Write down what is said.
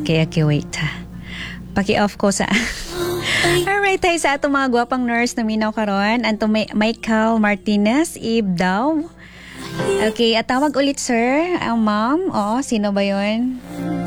Okay, wait ha. Paki-off ko sa... Alright, tayo sa atong mga gwapang nurse na minaw karon. Anto Michael Martinez, Eve daw. Okay, at tawag ulit sir. Ang ma'am. Sino ba yun?